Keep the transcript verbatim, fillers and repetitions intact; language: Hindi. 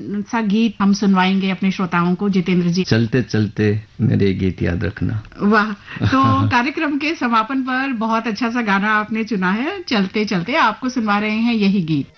कौन सा गीत हम सुनवाएंगे अपने श्रोताओं को जितेंद्र जी? चलते चलते मेरे गीत याद रखना। वाह, तो कार्यक्रम के समापन पर बहुत अच्छा सा गाना आपने चुना है। चलते चलते आपको सुनवा रहे हैं यही गीत।